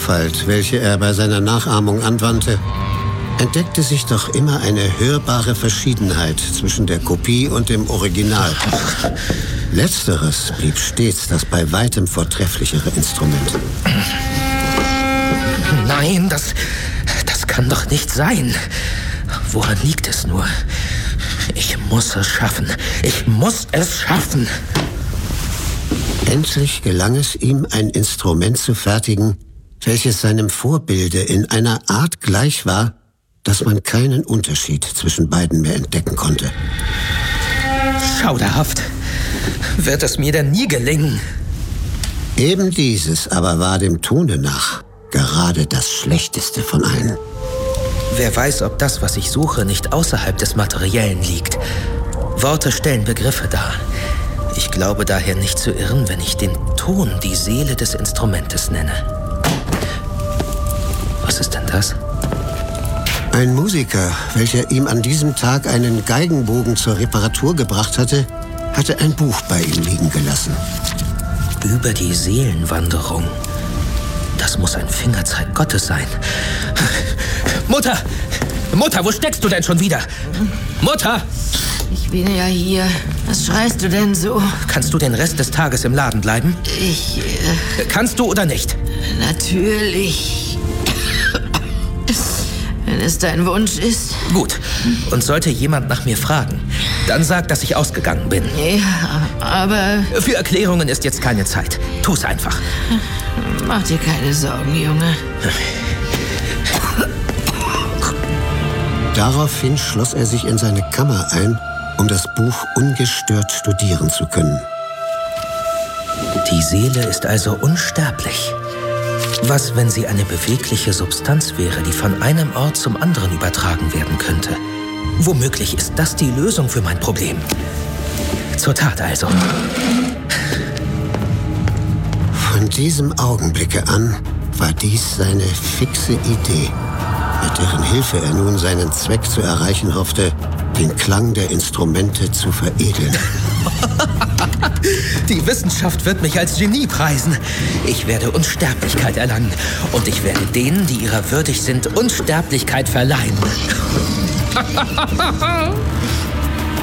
Sorgfalt, welche er bei seiner Nachahmung anwandte, entdeckte sich doch immer eine hörbare Verschiedenheit zwischen der Kopie und dem Original. Letzteres blieb stets das bei weitem vortrefflichere Instrument. Nein, das kann doch nicht sein. Woran liegt es nur? Ich muss es schaffen. Ich muss es schaffen. Endlich gelang es ihm, ein Instrument zu fertigen, welches seinem Vorbilde in einer Art gleich war, dass man keinen Unterschied zwischen beiden mehr entdecken konnte. Schauderhaft. Wird es mir denn nie gelingen? Eben dieses aber war dem Tone nach gerade das Schlechteste von allen. Wer weiß, ob das, was ich suche, nicht außerhalb des Materiellen liegt. Worte stellen Begriffe dar. Ich glaube daher nicht zu irren, wenn ich den Ton die Seele des Instrumentes nenne. Was ist denn das? Ein Musiker, welcher ihm an diesem Tag einen Geigenbogen zur Reparatur gebracht hatte ein Buch bei ihm liegen gelassen. Über die Seelenwanderung. Das muss ein Fingerzeig Gottes sein. Mutter! Mutter, wo steckst du denn schon wieder? Mutter! Ich bin ja hier. Was schreist du denn so? Kannst du den Rest des Tages im Laden bleiben? Kannst du oder nicht? Natürlich. Wenn es dein Wunsch ist. Gut. Und sollte jemand nach mir fragen, dann sag, dass ich ausgegangen bin. Ja, aber... Für Erklärungen ist jetzt keine Zeit. Tu's einfach. Mach dir keine Sorgen, Junge. Daraufhin schloss er sich in seine Kammer ein, um das Buch ungestört studieren zu können. Die Seele ist also unsterblich. Was, wenn sie eine bewegliche Substanz wäre, die von einem Ort zum anderen übertragen werden könnte? Womöglich ist das die Lösung für mein Problem. Zur Tat also. Von diesem Augenblicke an war dies seine fixe Idee, mit deren Hilfe er nun seinen Zweck zu erreichen hoffte, den Klang der Instrumente zu veredeln. Die Wissenschaft wird mich als Genie preisen. Ich werde Unsterblichkeit erlangen. Und ich werde denen, die ihrer würdig sind, Unsterblichkeit verleihen.